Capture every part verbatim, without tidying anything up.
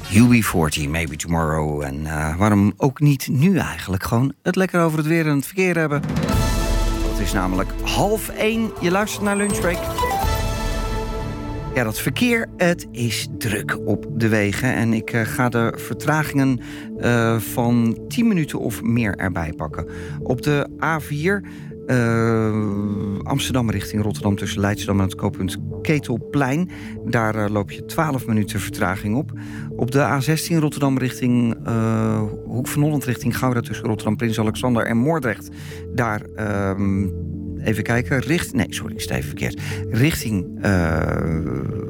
U B veertig, Maybe Tomorrow. En uh, waarom ook niet nu eigenlijk? Gewoon het lekker over het weer en het verkeer hebben. Het is namelijk half één. Je luistert naar Lunchbreak. Ja, dat verkeer, het is druk op de wegen. En ik uh, ga de vertragingen uh, van tien minuten of meer erbij pakken. Op de A vier... Uh, Amsterdam richting Rotterdam tussen Leidschendam en het knooppunt Ketelplein. Daar uh, loop je twaalf minuten vertraging op. Op de A zestien Rotterdam richting uh, Hoek van Holland richting Gouda tussen Rotterdam, Prins Alexander en Moordrecht. Daar, uh, even kijken, richt, nee sorry, ik sta even verkeerd. Richting... Uh,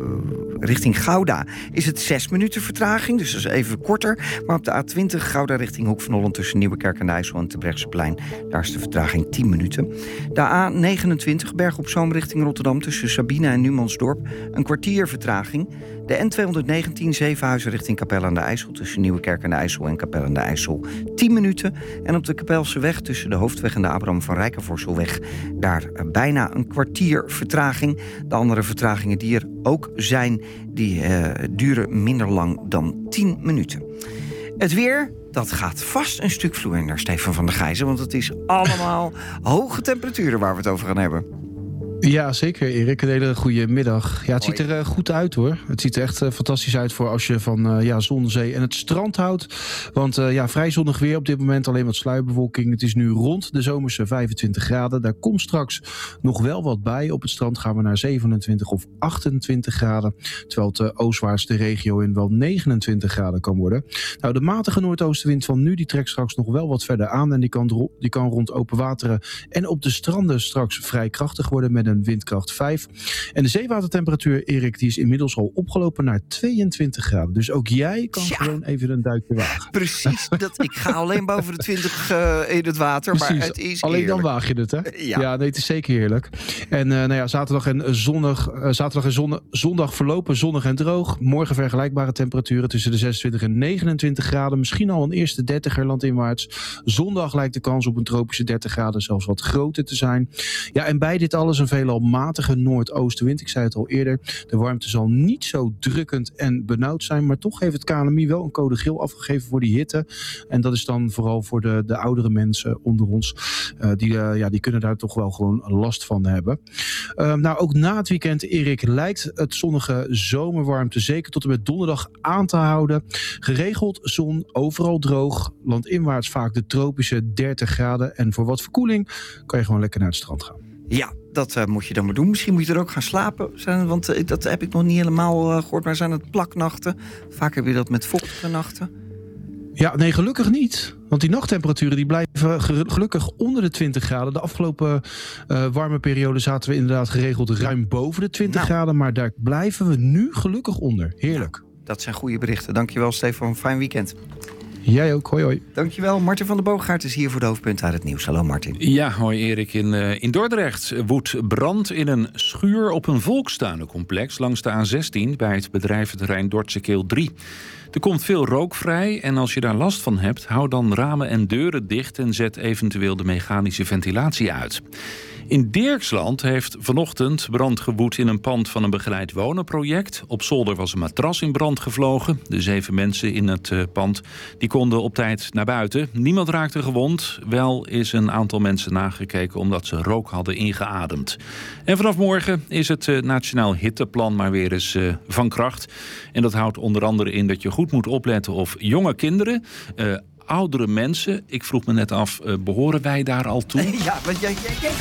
Richting Gouda is het zes minuten vertraging, dus dat is even korter. Maar op de A twintig Gouda richting Hoek van Holland tussen Nieuwekerk aan de IJssel en Terbrechtseplein, daar is de vertraging tien minuten. De A negenentwintig Berg op Zoom richting Rotterdam tussen Sabine en Numansdorp, een kwartier vertraging. De N tweehonderdnegentien Zevenhuizen richting Capelle aan de IJssel tussen Nieuwekerk aan de IJssel en Capelle aan de IJssel tien minuten. En op de Kapelseweg tussen de Hoofdweg en de Abraham van Rijkenvoorselweg, daar bijna een kwartier vertraging. De andere vertragingen die er ook zijn, die uh, duren minder lang dan tien minuten. Het weer, dat gaat vast een stuk vloeiender, Stefan van der Gijzen, want het is allemaal hoge temperaturen waar we het over gaan hebben. Ja, zeker Erik. Een hele goede middag. Ja, het Hoi. ziet er uh, goed uit hoor. Het ziet er echt uh, fantastisch uit voor als je van uh, ja, zon, zee en het strand houdt. Want uh, ja, vrij zonnig weer op dit moment. Alleen wat sluierbewolking. Het is nu rond de zomerse vijfentwintig graden. Daar komt straks nog wel wat bij. Op het strand gaan we naar zevenentwintig of achtentwintig graden. Terwijl het uh, oostwaarts de regio in wel negenentwintig graden kan worden. Nou, de matige noordoostenwind van nu die trekt straks nog wel wat verder aan. En die kan, die kan rond open wateren en op de stranden straks vrij krachtig worden met een windkracht vijf. En de zeewatertemperatuur, Erik, die is inmiddels al opgelopen naar tweeëntwintig graden. Dus ook jij kan ja. gewoon even een duikje wagen. Precies. Dat, ik ga alleen boven de twintig uh, in het water, Precies. maar het is alleen heerlijk. Dan waag je het, hè? Ja, ja nee, het is zeker heerlijk. En uh, nou ja, zaterdag en zonnig, uh, zaterdag en zonne, zondag verlopen zonnig en droog. Morgen vergelijkbare temperaturen tussen de zesentwintig en negenentwintig graden. Misschien al een eerste dertiger landinwaarts. Zondag lijkt de kans op een tropische dertig graden zelfs wat groter te zijn. Ja, en bij dit alles een veelal matige noordoostenwind. Ik zei het al eerder. De warmte zal niet zo drukkend en benauwd zijn. Maar toch heeft het K N M I wel een code geel afgegeven voor die hitte. En dat is dan vooral voor de, de oudere mensen onder ons. Uh, die, uh, ja, die kunnen daar toch wel gewoon last van hebben. Uh, nou, ook na het weekend, Erik, lijkt het zonnige zomerwarmte zeker tot en met donderdag aan te houden. Geregeld zon, overal droog. Landinwaarts vaak de tropische dertig graden. En voor wat verkoeling kan je gewoon lekker naar het strand gaan. Ja, dat uh, moet je dan maar doen. Misschien moet je er ook gaan slapen. Zijn, want uh, dat heb ik nog niet helemaal uh, gehoord. Maar zijn het plaknachten? Vaak heb je dat met vochtige nachten. Ja, nee, gelukkig niet. Want die nachttemperaturen die blijven gelukkig onder de twintig graden. De afgelopen uh, warme periode zaten we inderdaad geregeld ruim boven de twintig nou. graden. Maar daar blijven we nu gelukkig onder. Heerlijk. Nou, dat zijn goede berichten. Dankjewel, Stefan. Fijn weekend. Jij ook, hoi hoi. Dankjewel, Martin van der Boogaard is hier voor de hoofdpunten uit het nieuws. Hallo Martin. Ja, hoi Erik. In, uh, in Dordrecht woedt brand in een schuur op een volkstuinencomplex langs de A zestien bij het bedrijventerrein Dordtse Keel drie. Er komt veel rook vrij en als je daar last van hebt, hou dan ramen en deuren dicht en zet eventueel de mechanische ventilatie uit. In Dirksland heeft vanochtend brand gewoed in een pand van een begeleid wonenproject. Op zolder was een matras in brand gevlogen. De zeven mensen in het uh, pand die konden op tijd naar buiten. Niemand raakte gewond. Wel is een aantal mensen nagekeken omdat ze rook hadden ingeademd. En vanaf morgen is het uh, Nationaal Hitteplan maar weer eens uh, van kracht. En dat houdt onder andere in dat je goed moet opletten of jonge kinderen... Uh, oudere mensen, ik vroeg me net af, uh, behoren wij daar al toe? Ja, want jij... jij, jij...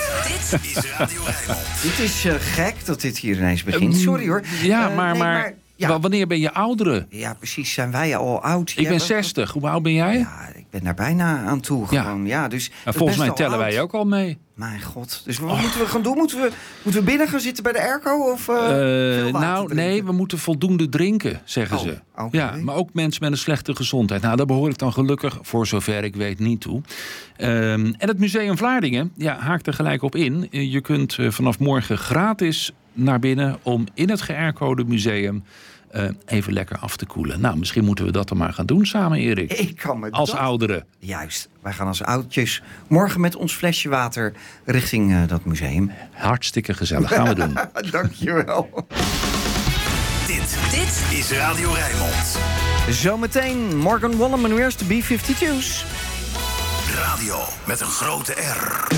Dit is Radio Rijnmond. Dit is uh, gek dat dit hier ineens begint. Sorry hoor. Ja, uh, maar... nee, maar... maar ja. Wanneer ben je ouderen? Ja, precies. Zijn wij al oud? Ik ja, ben zestig. Hoe oud ben jij? Ja, ik ben daar bijna aan toe. Ja. Gewoon. Ja, dus nou, volgens mij tellen oud. wij ook al mee. Mijn god. Dus wat oh. moeten we gaan doen? Moeten we, moeten we binnen gaan zitten bij de airco? Of, uh, uh, nou, nee, we moeten voldoende drinken, zeggen oh, ze. Okay. Ja, maar ook mensen met een slechte gezondheid. Nou, daar behoor ik dan gelukkig, voor zover ik weet, niet toe. Um, en het Museum Vlaardingen, ja, haakt er gelijk op in. Je kunt uh, vanaf morgen gratis naar binnen om in het geaircode museum... Uh, even lekker af te koelen. Nou, misschien moeten we dat dan maar gaan doen samen, Erik. Ik kan me als dat... ouderen. Juist, wij gaan als oudjes morgen met ons flesje water richting uh, dat museum. Hartstikke gezellig, gaan we doen. Dankjewel. Dit, dit is Radio Rijnmond. Zometeen Morgan Wallen, maar nu eerst de B vijfentwee's. Radio met een grote R.